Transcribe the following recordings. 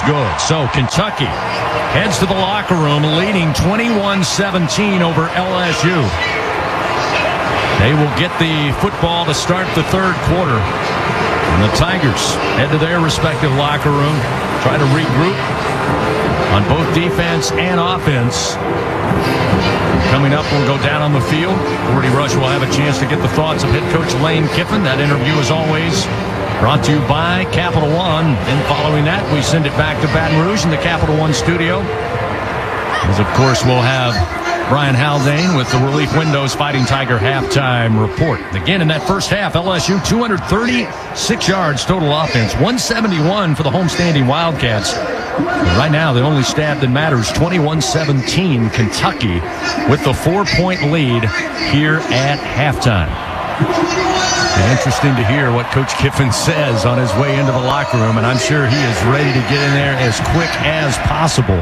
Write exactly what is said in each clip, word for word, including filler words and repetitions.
good. So Kentucky heads to the locker room leading twenty-one seventeen over L S U. They will get the football to start the third quarter. And the Tigers head to their respective locker room, try to regroup on both defense and offense. Coming up, we'll go down on the field. Gordy Rush will have a chance to get the thoughts of head coach Lane Kiffin. That interview, as always, brought to you by Capital One. And following that, we send it back to Baton Rouge in the Capital One studio. As, of course, we'll have Brian Haldane with the Relief Windows Fighting Tiger halftime report. Again, in that first half, L S U two hundred thirty-six yards total offense, one seventy-one for the homestanding Wildcats. And right now, the only stat that matters, twenty-one seventeen Kentucky with the four-point lead here at halftime. And interesting to hear what Coach Kiffin says on his way into the locker room, and I'm sure he is ready to get in there as quick as possible.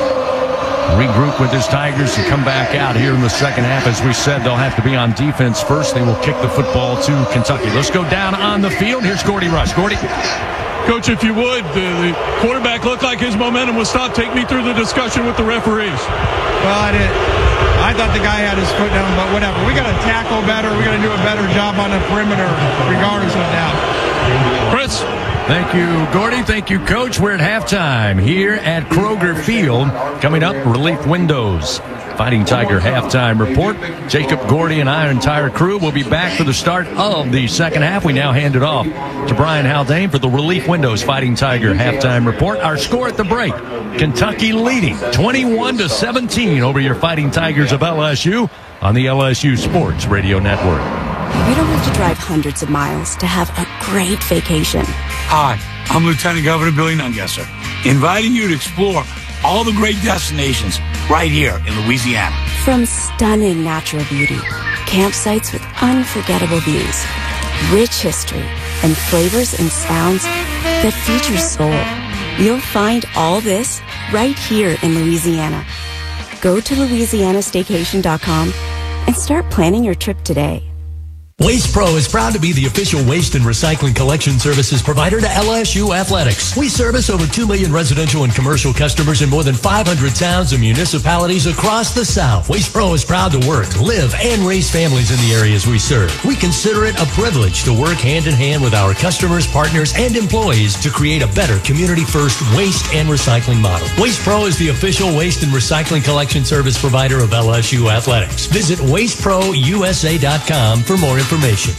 Regroup with his Tigers and come back out here in the second half. As we said, they'll have to be on defense first. They will kick the football to Kentucky. Let's go down on the field. Here's Gordy Rush. Gordy. Coach, if you would, the, the quarterback looked like his momentum was stopped. Take me through the discussion with the referees. Well, I did. I thought the guy had his foot down, but whatever. We got to tackle better. We got to do a better job on the perimeter, regardless of that. Chris. Thank you, Gordy. Thank you, Coach. We're at halftime here at Kroger Field. Coming up, Relief Windows Fighting Tiger halftime report. Jacob Gordy and our entire crew will be back for the start of the second half. We now hand it off to Brian Haldane for the Relief Windows Fighting Tiger halftime report. Our score at the break, Kentucky leading twenty-one to seventeen over your Fighting Tigers of L S U on the L S U Sports Radio Network. You don't have to drive hundreds of miles to have a great vacation. Hi, I'm Lieutenant Governor Billy Nungesser, inviting you to explore all the great destinations right here in Louisiana. From stunning natural beauty, campsites with unforgettable views, rich history, and flavors and sounds that feature soul. You'll find all this right here in Louisiana. Go to Louisiana Staycation dot com and start planning your trip today. Waste Pro is proud to be the official waste and recycling collection services provider to L S U Athletics. We service over two million residential and commercial customers in more than five hundred towns and municipalities across the South. Waste Pro is proud to work, live, and raise families in the areas we serve. We consider it a privilege to work hand in hand with our customers, partners, and employees to create a better community-first waste and recycling model. Waste Pro is the official waste and recycling collection service provider of L S U Athletics. Visit waste pro u s a dot com for more information. Information.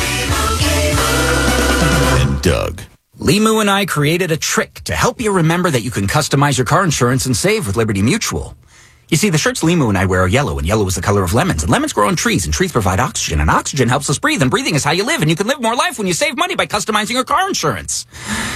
And Doug. Limu and I created a trick to help you remember that you can customize your car insurance and save with Liberty Mutual. You see, the shirts Limu and I wear are yellow, and yellow is the color of lemons. And lemons grow on trees, and trees provide oxygen, and oxygen helps us breathe, and breathing is how you live, and you can live more life when you save money by customizing your car insurance.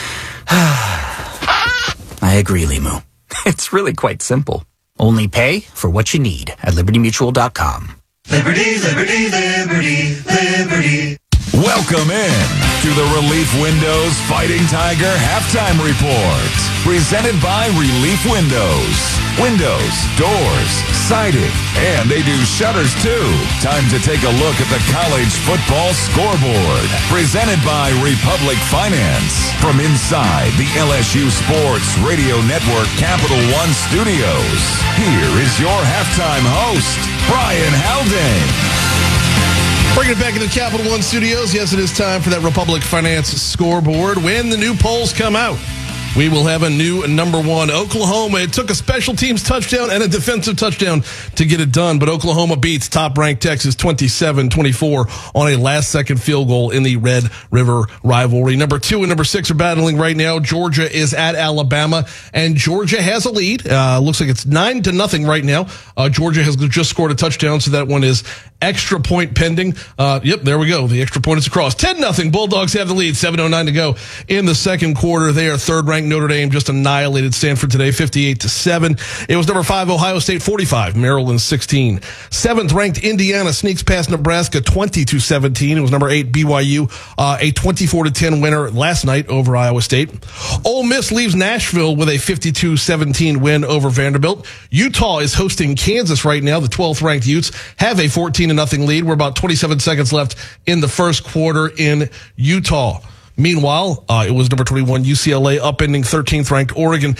I agree, Limu. It's really quite simple. Only pay for what you need at liberty mutual dot com. Liberty, liberty, liberty, liberty. Welcome in to the Relief Windows Fighting Tiger Halftime Report. Presented by Relief Windows. Windows, doors, siding, and they do shutters too. Time to take a look at the college football scoreboard. Presented by Republic Finance. From inside the L S U Sports Radio Network Capital One Studios, here is your halftime host, Brian Haldane. Bringing it back into Capital One Studios. Yes, it is time for that Republic Finance scoreboard. When the new polls come out, we will have a new number one. Oklahoma, it took a special teams touchdown and a defensive touchdown to get it done, but Oklahoma beats top-ranked Texas twenty-seven twenty-four on a last-second field goal in the Red River rivalry. Number two and number six are battling right now. Georgia is at Alabama, and Georgia has a lead. Uh, looks like it's nine to nothing right now. Uh, Georgia has just scored a touchdown, so that one is extra point pending. Uh, yep, there we go. The extra point is across. ten nothing. Bulldogs have the lead. seven oh nine to go in the second quarter. They are third-ranked. Notre Dame just annihilated Stanford today, fifty-eight to seven. It was number five, Ohio State, forty-five. Maryland, sixteen. Seventh-ranked Indiana sneaks past Nebraska, twenty to seventeen. It was number eight, B Y U, uh, a twenty-four to ten winner last night over Iowa State. Ole Miss leaves Nashville with a fifty-two seventeen win over Vanderbilt. Utah is hosting Kansas right now. The twelfth-ranked Utes have a fourteen to nothing lead. We're about twenty-seven seconds left in the first quarter in Utah. Meanwhile, uh, it was number twenty-one U C L A upending thirteenth-ranked Oregon.